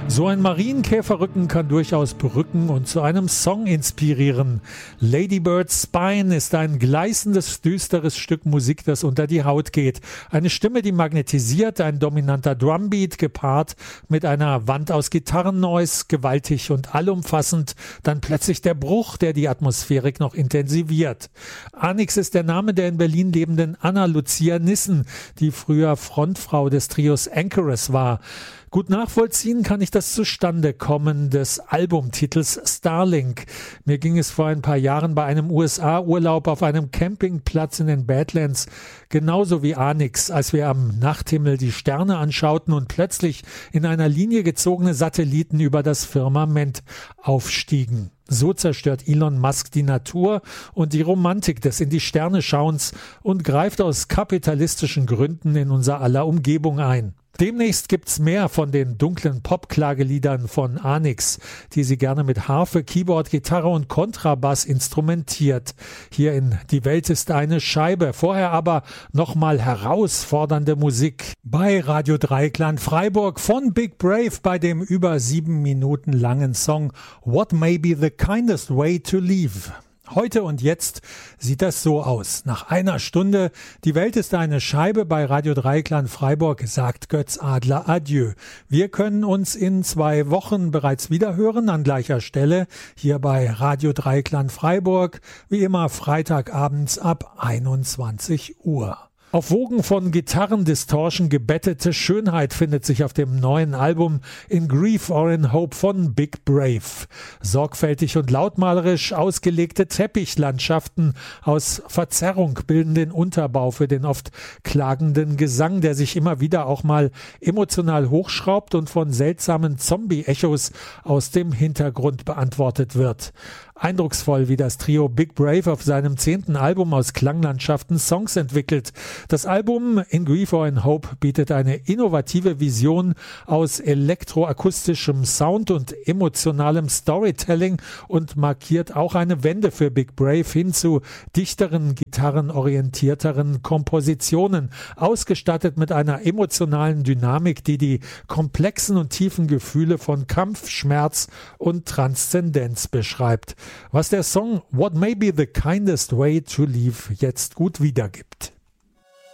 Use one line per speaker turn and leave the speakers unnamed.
So ein Marienkäferrücken kann durchaus berücken und zu einem Song inspirieren. Ladybird's Spine ist ein gleißendes, düsteres Stück Musik, das unter die Haut geht. Eine Stimme, die magnetisiert, ein dominanter Drumbeat gepaart mit einer Wand aus Gitarrennoise, gewaltig und allumfassend. Dann plötzlich der Bruch, der die Atmosphärik noch intensiviert. Anix ist der Name der in Berlin lebenden Anna Lucia Nissen, die früher Frontfrau des Trios Anchoress war. Gut nachvollziehen kann ich das Zustandekommen des Albumtitels Starlink. Mir ging es vor ein paar Jahren bei einem USA-Urlaub auf einem Campingplatz in den Badlands genauso wie Anix, als wir am Nachthimmel die Sterne anschauten und plötzlich in einer Linie gezogene Satelliten über das Firmament aufstiegen. So zerstört Elon Musk die Natur und die Romantik des in die Sterne schauens und greift aus kapitalistischen Gründen in unser aller Umgebung ein. Demnächst gibt's mehr von den dunklen Pop-Klageliedern von Anix, die sie gerne mit Harfe, Keyboard, Gitarre und Kontrabass instrumentiert. Hier in Die Welt ist eine Scheibe. Vorher aber nochmal herausfordernde Musik bei Radio Dreieckland Freiburg von Big Brave bei dem über 7 Minuten langen Song What May Be the Kindest Way to Leave. Heute und jetzt sieht das so aus. Nach einer Stunde, die Welt ist eine Scheibe bei Radio Dreieckland Freiburg, sagt Götz Adler Adieu. Wir können uns in 2 Wochen bereits wieder hören an gleicher Stelle, hier bei Radio Dreieckland Freiburg, wie immer freitagabends ab 21 Uhr. Auf Wogen von Gitarrendistortion gebettete Schönheit findet sich auf dem neuen Album In Grief or in Hope von Big Brave. Sorgfältig und lautmalerisch ausgelegte Teppichlandschaften aus Verzerrung bilden den Unterbau für den oft klagenden Gesang, der sich immer wieder auch mal emotional hochschraubt und von seltsamen Zombie-Echos aus dem Hintergrund beantwortet wird. Eindrucksvoll, wie das Trio Big Brave auf seinem 10. Album aus Klanglandschaften Songs entwickelt. Das Album In Grief or in Hope bietet eine innovative Vision aus elektroakustischem Sound und emotionalem Storytelling und markiert auch eine Wende für Big Brave hin zu dichteren, gitarrenorientierteren Kompositionen, ausgestattet mit einer emotionalen Dynamik, die die komplexen und tiefen Gefühle von Kampf, Schmerz und Transzendenz beschreibt. Was der Song What May Be the Kindest Way to Leave jetzt gut wiedergibt.